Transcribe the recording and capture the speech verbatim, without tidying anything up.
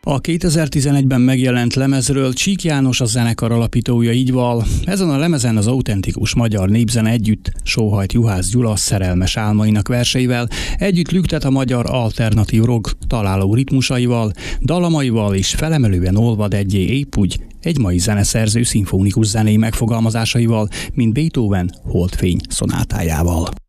A kétezer-tizenegyben megjelent lemezről Csík János a zenekar alapítója így val. Ezen a lemezen az autentikus magyar népzene együtt sóhajt Juhász Gyula szerelmes álmainak verseivel, együtt lüktet a magyar alternatív rock találó ritmusaival, dalamaival és felemelően olvad egyé épp úgy egy mai zeneszerző szimfonikus zenéi megfogalmazásaival, mint Beethoven Holdfény szonátájával.